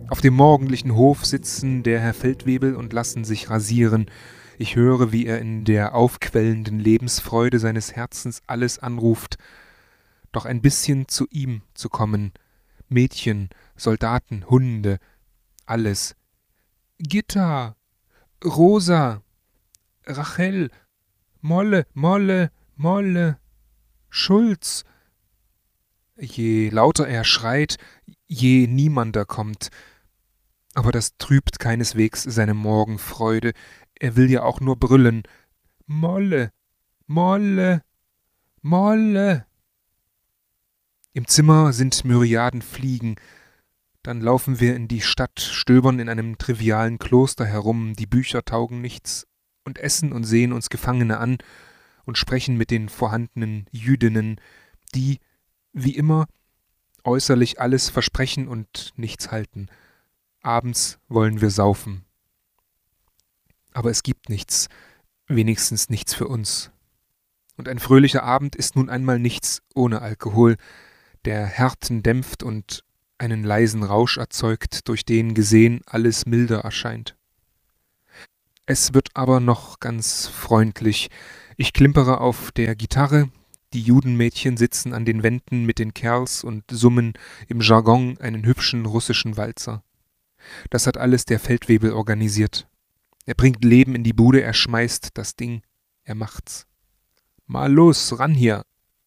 Auf dem morgendlichen Hof sitzen der Herr Feldwebel und lassen sich rasieren. Ich höre, wie er in der aufquellenden Lebensfreude seines Herzens alles anruft, doch ein bisschen zu ihm zu kommen. Mädchen, Soldaten, Hunde, alles. Gitta, Rosa, Rachel, Molle, Molle, Molle, Schulz. Je lauter er schreit, je niemander kommt. Aber das trübt keineswegs seine Morgenfreude. Er will ja auch nur brüllen. Molle, Molle, Molle. Im Zimmer sind Myriaden Fliegen. Dann laufen wir in die Stadt, stöbern in einem trivialen Kloster herum, die Bücher taugen nichts, und essen und sehen uns Gefangene an und sprechen mit den vorhandenen Jüdinnen, die, wie immer, äußerlich alles versprechen und nichts halten. Abends wollen wir saufen. Aber es gibt nichts, wenigstens nichts für uns. Und ein fröhlicher Abend ist nun einmal nichts ohne Alkohol, der Härten dämpft und einen leisen Rausch erzeugt, durch den gesehen alles milder erscheint. Es wird aber noch ganz freundlich. Ich klimpere auf der Gitarre, die Judenmädchen sitzen an den Wänden mit den Kerls und summen im Jargon einen hübschen russischen Walzer. Das hat alles der Feldwebel organisiert. Er bringt Leben in die Bude, er schmeißt das Ding, er macht's. Mal los, ran hier!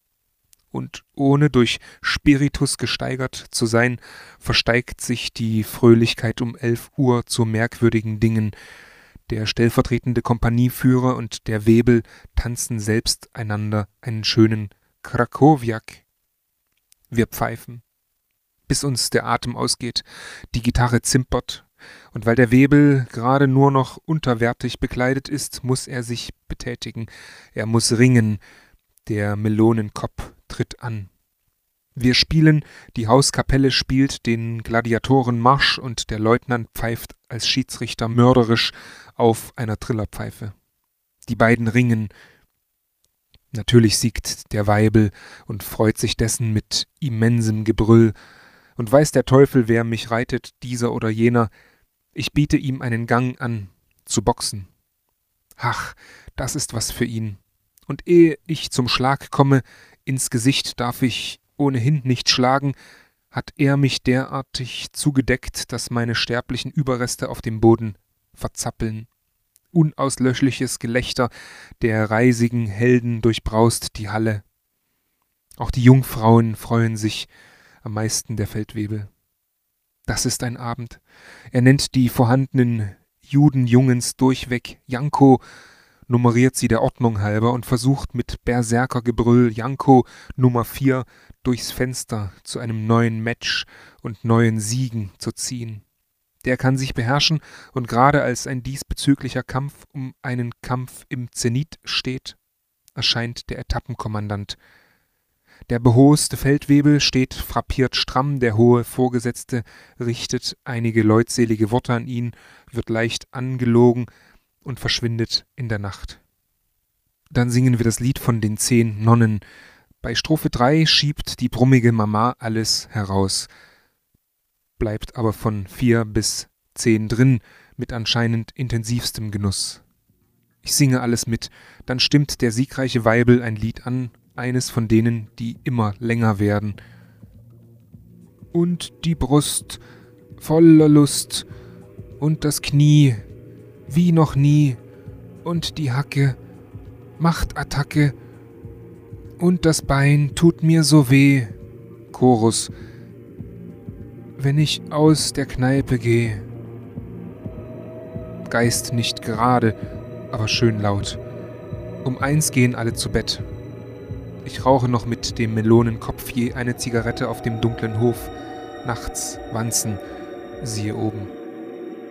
Und ohne durch Spiritus gesteigert zu sein, versteigt sich die Fröhlichkeit um 11 Uhr zu merkwürdigen Dingen. Der stellvertretende Kompanieführer und der Webel tanzen selbst einander einen schönen Krakowiak. Wir pfeifen, bis uns der Atem ausgeht, die Gitarre zimpert, und weil der Webel gerade nur noch unterwertig bekleidet ist, muss er sich betätigen, er muss ringen, der Melonenkopf tritt an. Wir spielen, die Hauskapelle spielt den Gladiatorenmarsch und der Leutnant pfeift als Schiedsrichter mörderisch auf einer Trillerpfeife. Die beiden ringen. Natürlich siegt der Weibel und freut sich dessen mit immensem Gebrüll. Und weiß der Teufel, wer mich reitet, dieser oder jener. Ich biete ihm einen Gang an, zu boxen. Ach, das ist was für ihn. Und ehe ich zum Schlag komme, ins Gesicht darf ich ohnehin nicht schlagen, hat er mich derartig zugedeckt, dass meine sterblichen Überreste auf dem Boden verzappeln. Unauslöschliches Gelächter der reisigen Helden durchbraust die Halle. Auch die Jungfrauen freuen sich am meisten der Feldwebel. Das ist ein Abend. Er nennt die vorhandenen Judenjungens durchweg Janko, nummeriert sie der Ordnung halber und versucht mit Berserkergebrüll Janko Nummer 4 durchs Fenster zu einem neuen Match und neuen Siegen zu ziehen. Der kann sich beherrschen, und gerade als ein diesbezüglicher Kampf um einen Kampf im Zenit steht, erscheint der Etappenkommandant. Der behoste Feldwebel steht frappiert stramm, der hohe Vorgesetzte richtet einige leutselige Worte an ihn, wird leicht angelogen und verschwindet in der Nacht. Dann singen wir das Lied von den 10 Nonnen. Bei Strophe 3 schiebt die brummige Mama alles heraus, bleibt aber von 4 bis 10 drin, mit anscheinend intensivstem Genuss. Ich singe alles mit, dann stimmt der siegreiche Weibel ein Lied an, eines von denen, die immer länger werden. Und die Brust voller Lust und das Knie wie noch nie und die Hacke macht Attacke und das Bein tut mir so weh. Chorus. Wenn ich aus der Kneipe gehe. Geist nicht gerade, aber schön laut. Um 1 gehen alle zu Bett. Ich rauche noch mit dem Melonenkopf je eine Zigarette auf dem dunklen Hof. Nachts Wanzen, siehe oben.